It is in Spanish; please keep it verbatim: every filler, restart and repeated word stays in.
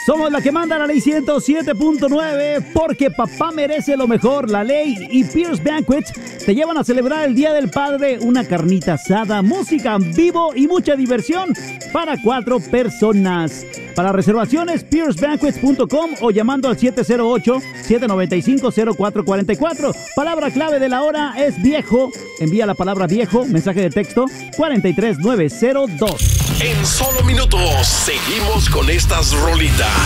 Somos la que manda la ley ciento siete punto nueve, porque papá merece lo mejor. La Ley y Pierce Banquets te llevan a celebrar el Día del Padre, una carnita asada, música en vivo y mucha diversión para cuatro personas. Para reservaciones, pierce banquets punto com o llamando al siete cero ocho, siete nueve cinco, cero cuatro cuatro cuatro. Palabra clave de la hora es viejo. Envía la palabra viejo, mensaje de texto cuatro tres nueve cero dos. En solo minutos seguimos con estas rolitas.